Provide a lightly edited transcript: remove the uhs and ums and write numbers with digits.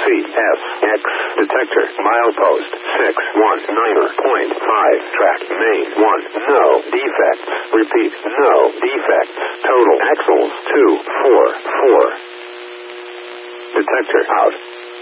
CSX. Detector. Milepost 619.5. Track main 1. No defects. Repeat. No defects. Total axles 244. Detector out.